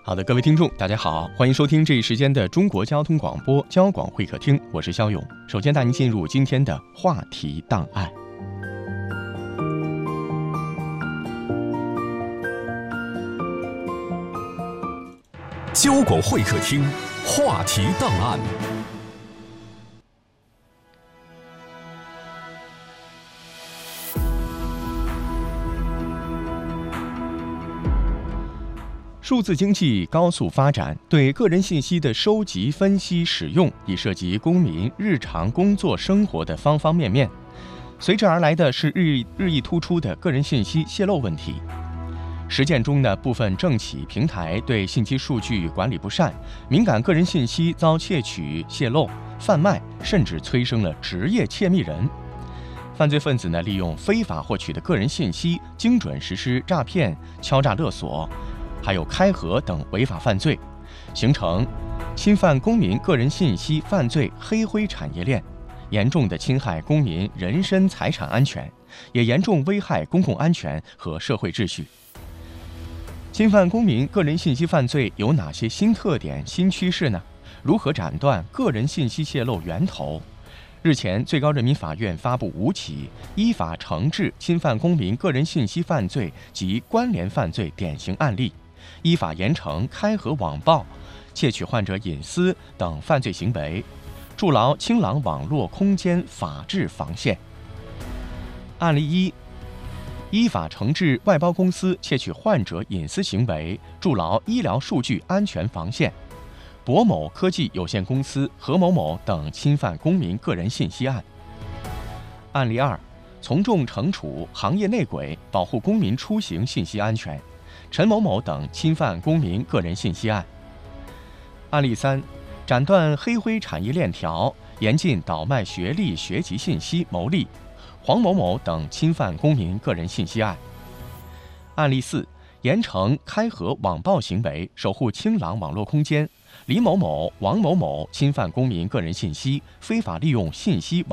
好的，各位听众，大家好，欢迎收听这一时间的中国交通广播交广会客厅，我是肖勇。首先带您进入今天的话题档案。 交广会客厅话题档案。 数字经济高速发展，对个人信息的收集、分析、使用已涉及公民日常工作生活的方方面面。随之而来的是日益突出的个人信息泄露问题。实践中呢，部分政企平台对信息数据管理不善，敏感个人信息遭窃取、泄露、贩卖，甚至催生了职业窃密人。犯罪分子呢，利用非法获取的个人信息，精准实施诈骗、敲诈勒索，还有开盒等违法犯罪，形成侵犯公民个人信息犯罪黑灰产业链，严重地侵害公民人身财产安全，也严重危害公共安全和社会秩序。侵犯公民个人信息犯罪有哪些新特点、新趋势呢？如何斩断个人信息泄露源头？日前，最高人民法院发布5起依法惩治侵犯公民个人信息犯罪及关联犯罪典型案例，依法严惩开盒网暴、窃取患者隐私等犯罪行为，筑牢清朗网络空间法治防线。案例1，依法惩治外包公司窃取患者隐私行为，筑牢医疗数据安全防线。博某科技有限公司、何某某等侵犯公民个人信息案。案例2，从重惩处行业内鬼，保护公民出行信息安全，陈某某等侵犯公民个人信息案。案例3，斩断黑灰产业链条，严禁倒卖学历学籍信息牟利，黄某某等侵犯公民个人信息案。案例4，严惩开盒网暴行为，守护清朗网络空间，李某某、王某某侵犯公民个人信息，非法利用信息